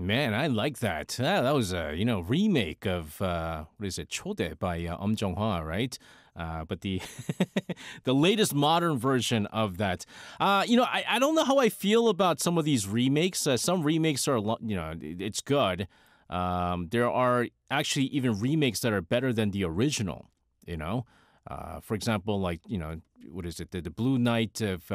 Man, I like that. That was a remake of what is it, Chode by Jong-hwa, right? But the the latest modern version of that. I don't know how I feel about some of these remakes. Some remakes are it's good. There are actually even remakes that are better than the original. You know, for example, like what is it, the Blue Night of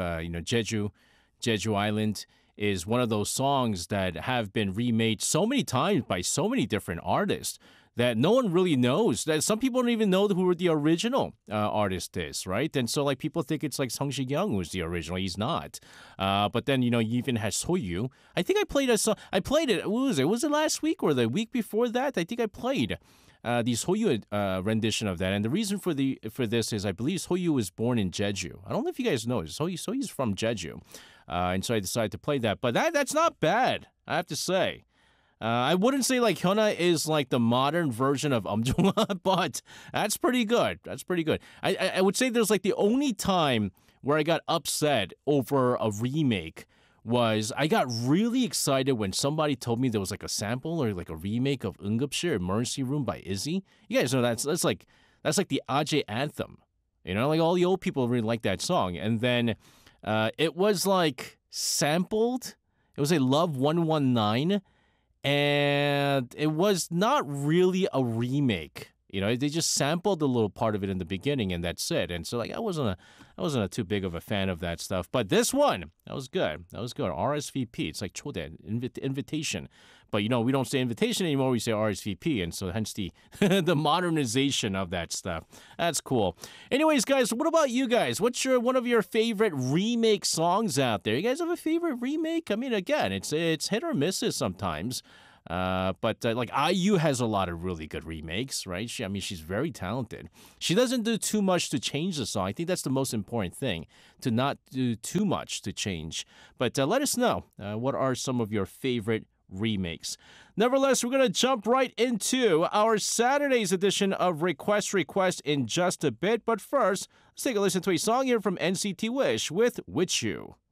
Jeju Island is one of those songs that have been remade so many times by so many different artists that no one really knows. That some people don't even know who the original artist is, right? And so like people think it's like Sung Shi Young who's the original. He's not. But then you even has Soyu. I think I played a song. I played it. What was it? Was it last week or the week before that? I think I played the Soyu rendition of that. And the reason for this is I believe Soyu was born in Jeju. I don't know if you guys know. Soyu's from Jeju. And so I decided to play that. But that's not bad, I have to say. I wouldn't say like Hyuna is like the modern version of Jong-hwa, but that's pretty good. That's pretty good. I would say there's like the only time where I got upset over a remake was I got really excited when somebody told me there was like a sample or like a remake of Eungeupsil Emergency Room by Izzy. You guys know that's like the Ajay anthem. Like all the old people really like that song. And then it was like sampled. It was a Love 119. And it was not really a remake. They just sampled a little part of it in the beginning, and that's it. And so, like, I wasn't too big of a fan of that stuff. But this one, that was good. That was good. RSVP. It's like 초대, invitation. But we don't say invitation anymore. We say RSVP, and so hence the the modernization of that stuff. That's cool. Anyways, guys, what about you guys? What's one of your favorite remake songs out there? You guys have a favorite remake? I mean, again, it's hit or misses sometimes. But like IU has a lot of really good remakes, right? She's very talented. She doesn't do too much to change the song. I think that's the most important thing, to not do too much to change. But let us know, what are some of your favorite remakes. Nevertheless, we're going to jump right into our Saturday's edition of Request in just a bit. But first, let's take a listen to a song here from NCT Wish with You.